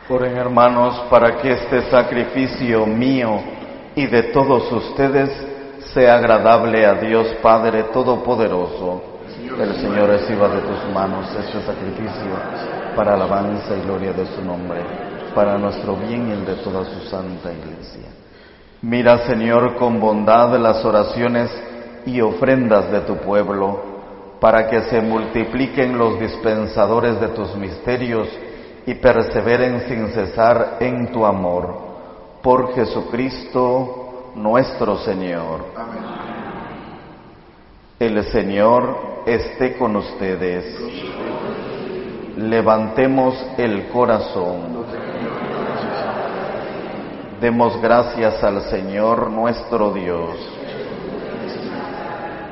Oren, hermanos, para que este sacrificio mío y de todos ustedes sea agradable a Dios Padre Todopoderoso. El Señor reciba de tus manos este sacrificio para alabanza y gloria de su nombre, para nuestro bien y el de toda su santa Iglesia. Mira, Señor, con bondad las oraciones y ofrendas de tu pueblo, para que se multipliquen los dispensadores de tus misterios y perseveren sin cesar en tu amor. Por Jesucristo nuestro Señor. Amén. El Señor esté con ustedes. Levantemos el corazón. Demos gracias al Señor nuestro Dios.